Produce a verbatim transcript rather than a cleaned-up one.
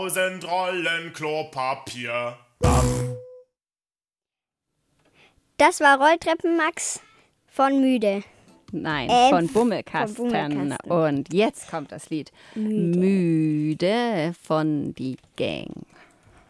Tausend Rollen Klopapier. Das war Rolltreppen Max von Müde. Nein, Äh, von Bummelkasten. von Bummelkasten. Und jetzt kommt das Lied. Müde. Müde von die Gang.